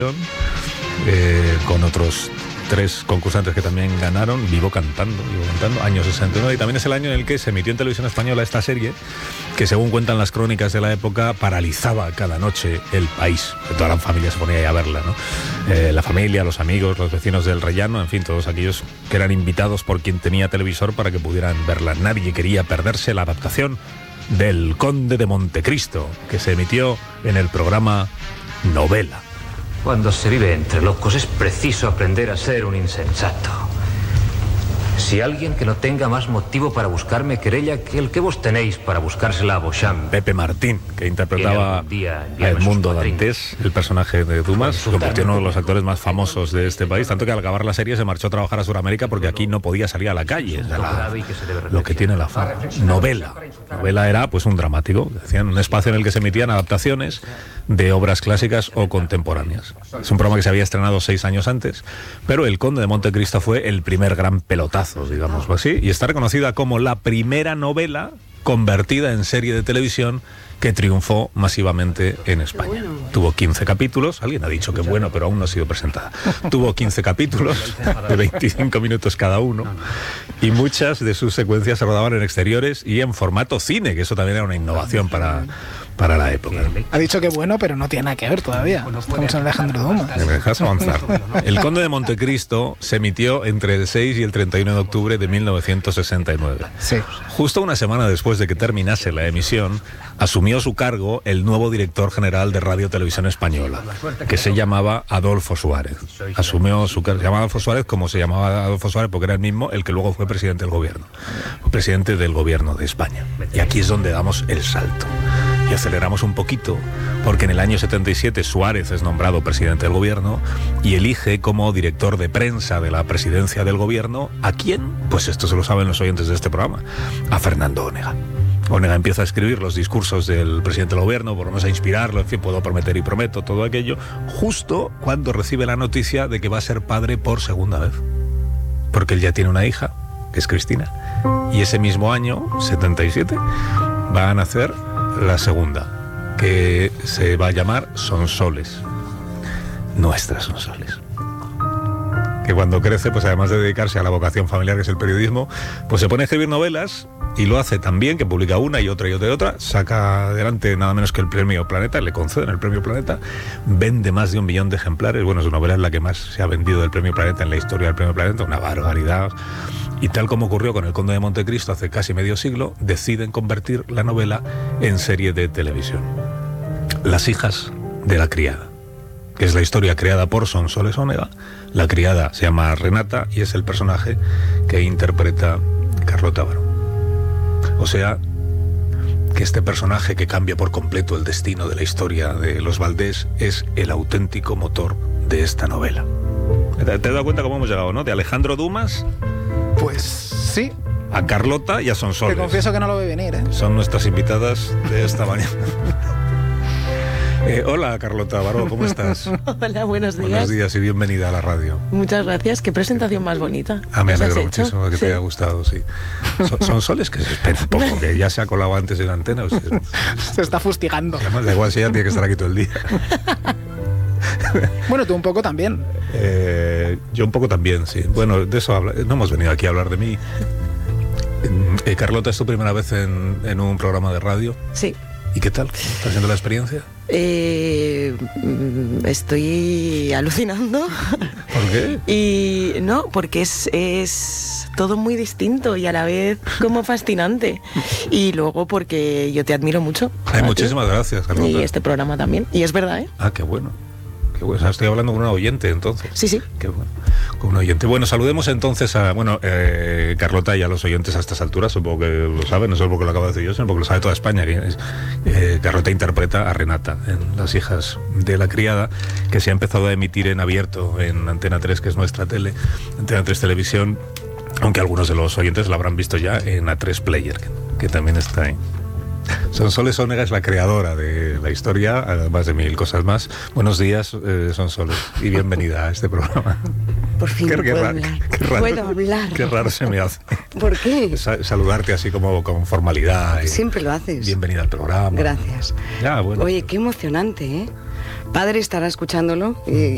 con otros 3 concursantes que también ganaron, Vivo cantando, año 69, y también es el año en el que se emitió en televisión española esta serie que, según cuentan las crónicas de la época, paralizaba cada noche el país. Toda la familia se ponía ahí a verla, ¿no? La familia, los amigos, los vecinos del rellano, en fin, todos aquellos que eran invitados por quien tenía televisor para que pudieran verla. Nadie quería perderse la adaptación del Conde de Montecristo, que se emitió en el programa Novela. Cuando se vive entre locos es preciso aprender a ser un insensato. Si alguien que no tenga más motivo para buscarme querella que el que vos tenéis para buscársela a Beauchamp. Pepe Martín, que interpretaba a Edmundo Dantes, el personaje de Dumas, se convirtió en uno de los actores más famosos de este país, tanto que al acabar la serie se marchó a trabajar a Sudamérica porque aquí no podía salir a la calle. Lo que tiene la fama. Novela era pues un dramático, decían, un espacio en el que se emitían adaptaciones de obras clásicas o contemporáneas. Es un programa que se había estrenado 6 años antes, pero El Conde de Montecristo fue el primer gran pelotazo, digámoslo así, y está reconocida como la primera novela convertida en serie de televisión que triunfó masivamente en España. Tuvo 15 capítulos, alguien ha dicho que bueno, pero aún no ha sido presentada. Tuvo 15 capítulos de 25 minutos cada uno, y muchas de sus secuencias se rodaban en exteriores y en formato cine, que eso también era una innovación para la época. Ha dicho que bueno, pero no tiene nada que ver todavía. Estamos en Alejandro Dumas. ¿Me dejas avanzar? El Conde de Montecristo se emitió entre el 6 y el 31 de octubre de 1969. Sí. Justo una semana después de que terminase la emisión, asumió su cargo el nuevo director general de Radio Televisión Española, que se llamaba Adolfo Suárez. Asumió su cargo, se llamaba Adolfo Suárez como se llamaba Adolfo Suárez porque era el mismo el que luego fue presidente del gobierno. Fue presidente del gobierno de España. Y aquí es donde damos el salto. Y aceleramos un poquito, porque en el año 77 Suárez es nombrado presidente del gobierno y elige como director de prensa de la presidencia del gobierno, ¿a quién? Pues esto se lo saben los oyentes de este programa, a Fernando Onega. Onega empieza a escribir los discursos del presidente del gobierno, por lo menos a inspirarlo, en fin, puedo prometer y prometo, todo aquello, justo cuando recibe la noticia de que va a ser padre por segunda vez. Porque él ya tiene una hija, que es Cristina, y ese mismo año, 77, va a nacer la segunda, que se va a llamar Sonsoles, nuestra Sonsoles, que cuando crece, pues además de dedicarse a la vocación familiar que es el periodismo, pues se pone a escribir novelas, y lo hace tan bien que publica una y otra y otra y otra, saca adelante nada menos que el premio Planeta, le conceden el premio Planeta, vende más de 1 millón de ejemplares. Bueno, su novela es la que más se ha vendido del premio Planeta en la historia del premio Planeta, una barbaridad. Y tal como ocurrió con El Conde de Montecristo hace casi medio siglo, deciden convertir la novela en serie de televisión. Las hijas de la criada, que es la historia creada por Sonsoles Onega. La criada se llama Renata y es el personaje que interpreta Carlota Baró. O sea, que este personaje que cambia por completo el destino de la historia de los Valdés es el auténtico motor de esta novela. ¿Te has dado cuenta cómo hemos llegado, no? De Alejandro Dumas... Pues sí. A Carlota y a Sonsoles. Te confieso que no lo ve venir, ¿eh? Son nuestras invitadas de esta mañana. Hola, Carlota Baró, ¿cómo estás? Hola, buenos días. Buenos días y bienvenida a la radio. Muchas gracias, qué presentación más bonita. Me alegro muchísimo que te haya gustado, sí. Sonsoles, que se espera un poco, que ya se ha colado antes en la antena. Se está fustigando. Además, da igual si ella tiene que estar aquí todo el día. Bueno, tú un poco también. Yo un poco también, sí. Bueno, de eso no hemos venido aquí a hablar de mí. Carlota, ¿es tu primera vez en un programa de radio? Sí. ¿Y qué tal? ¿Está siendo la experiencia? Estoy alucinando. ¿Por qué? Y no, porque es todo muy distinto y a la vez como fascinante. Y luego porque yo te admiro mucho. Muchísimas gracias, Carlota. Y este programa también. Y es verdad, ¿eh? Qué bueno. O sea, estoy hablando con una oyente, entonces. Sí. Qué bueno. Con un oyente. Bueno, saludemos entonces a... Carlota y a los oyentes a estas alturas, supongo que lo saben, no solo porque lo acabo de decir yo, sino porque lo sabe toda España. Carlota interpreta a Renata en Las hijas de la criada, que se ha empezado a emitir en abierto en Antena 3, que es nuestra tele, Antena 3 Televisión, aunque algunos de los oyentes la habrán visto ya en A3 Player, que también está ahí. Sonsoles Onega es la creadora de la historia, además de 1000 cosas más. Buenos días, Sonsoles, y bienvenida a este programa. Por fin puedo hablar. Qué raro se me hace. ¿Por qué? Saludarte así como con formalidad. Siempre lo haces. Bienvenida al programa. Gracias. Bueno. Oye, qué emocionante, ¿eh? Padre estará escuchándolo y